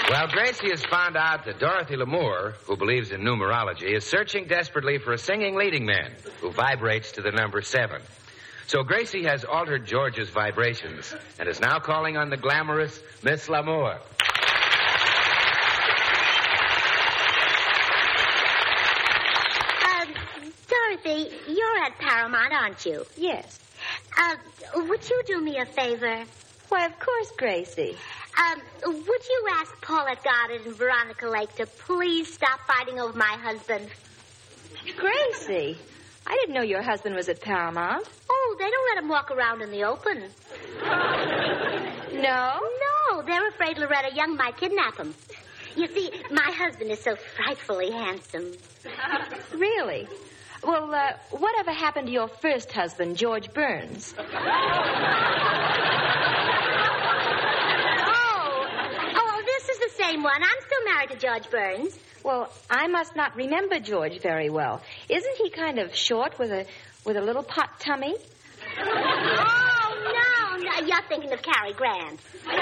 Well, Gracie has found out that Dorothy Lamour, who believes in numerology, is searching desperately for a singing leading man who vibrates to the number 7. So Gracie has altered George's vibrations and is now calling on the glamorous Miss Lamour. Dorothy, you're at Paramount, aren't you? Yes. Would you do me a favor? Why, of course, Gracie. Would you ask Paulette Goddard and Veronica Lake to please stop fighting over my husband? Gracie, I didn't know your husband was at Paramount. Oh, they don't let him walk around in the open. No? No, they're afraid Loretta Young might kidnap him. You see, my husband is so frightfully handsome. Really? Well, whatever happened to your first husband, George Burns? Same one. I'm still married to George Burns. Well, I must not remember George very well. Isn't he kind of short with a little pot tummy? Oh, no. You're thinking of Cary Grant.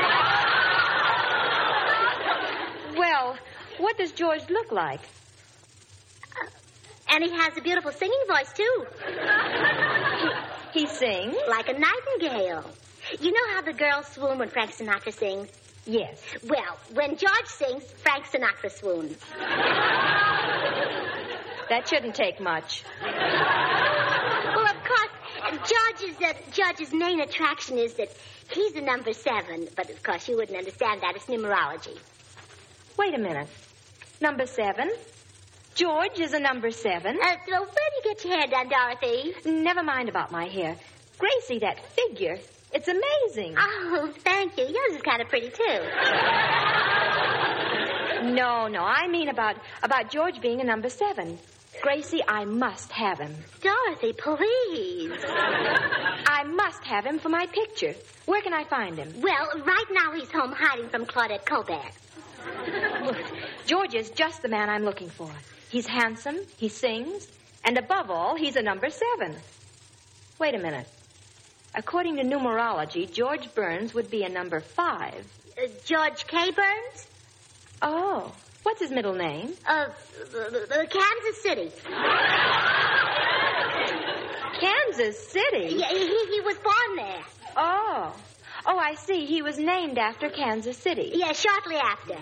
Well, what does George look like? And he has a beautiful singing voice, too. He sings? Like a nightingale. You know how the girls swoon when Frank Sinatra sings? Yes. Well, when George sings, Frank Sinatra swoons. That shouldn't take much. Well, of course, George's main attraction is that he's a number 7. But, of course, you wouldn't understand that. It's numerology. Wait a minute. Number 7? George is a number 7? Where do you get your hair done, Dorothy? Never mind about my hair. Gracie, that figure... It's amazing. Oh, thank you. Yours is kind of pretty, too. No. I mean about George being a number 7. Gracie, I must have him. Dorothy, please. I must have him for my picture. Where can I find him? Well, right now he's home hiding from Claudette Colbert. Look, George is just the man I'm looking for. He's handsome, he sings, and above all, he's a number 7. Wait a minute. According to numerology, George Burns would be a number 5. George K. Burns? Oh. What's his middle name? Kansas City. Kansas City? Yeah, he was born there. Oh. Oh, I see. He was named after Kansas City. Yeah, shortly after.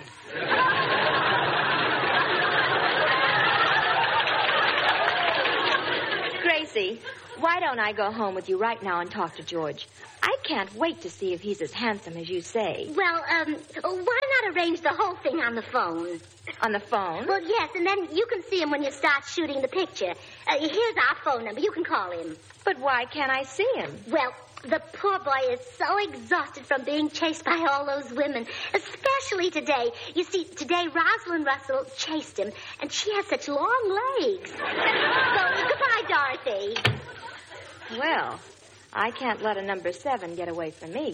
Gracie, why don't I go home with you right now and talk to George? I can't wait to see if he's as handsome as you say. Well, why not arrange the whole thing on the phone? On the phone? Well, yes, and then you can see him when you start shooting the picture. Here's our phone number. You can call him. But why can't I see him? Well, the poor boy is so exhausted from being chased by all those women, especially today. You see, today Rosalind Russell chased him, and she has such long legs. So, goodbye, Dorothy. Well, I can't let a number 7 get away from me.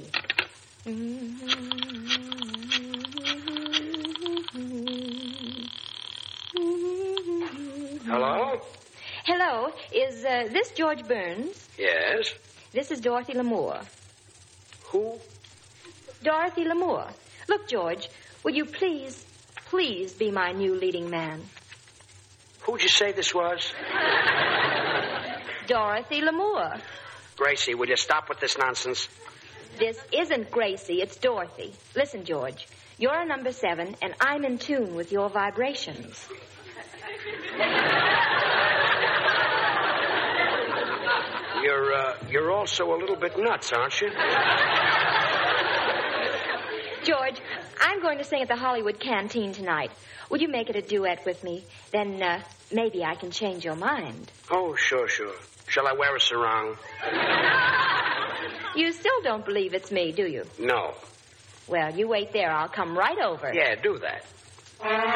Hello? Hello. Is this George Burns? Yes. This is Dorothy Lamour. Who? Dorothy Lamour. Look, George, will you please be my new leading man? Who'd you say this was? Dorothy Lamour. Gracie, will you stop with this nonsense? This isn't Gracie, it's Dorothy. Listen, George, you're a number 7, and I'm in tune with your vibrations. You're also a little bit nuts, aren't you? George, I'm going to sing at the Hollywood Canteen tonight. Will you make it a duet with me? Then maybe I can change your mind. Oh, sure. Shall I wear a sarong? You still don't believe it's me, do you? No. Well, you wait there. I'll come right over. Yeah, do that.